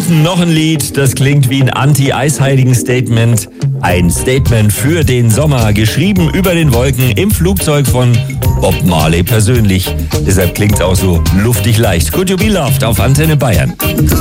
Und noch ein Lied, das klingt wie ein Anti-Eisheiligen-Statement. Ein Statement für den Sommer, geschrieben über den Wolken im Flugzeug von Bob Marley persönlich. Deshalb klingt's auch so luftig leicht. Could You Be Loved auf Antenne Bayern.